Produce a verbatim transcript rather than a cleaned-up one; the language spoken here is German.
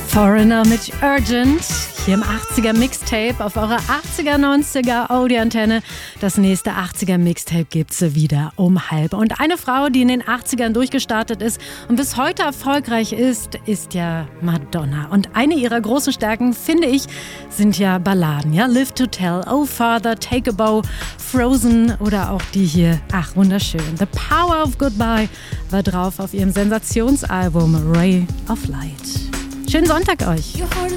Foreigner mit Urgent, hier im achtziger Mixtape auf eurer achtziger, neunziger Audioantenne. Das nächste achtziger Mixtape gibt's wieder um halb. Und eine Frau, die in den achtzigern durchgestartet ist und bis heute erfolgreich ist, ist ja Madonna. Und eine ihrer großen Stärken, finde ich, sind ja Balladen. Ja? Live to Tell, Oh Father, Take a Bow, Frozen oder auch die hier. Ach, wunderschön. The Power of Goodbye war drauf auf ihrem Sensationsalbum Ray of Light. Schönen Sonntag euch. Your heart is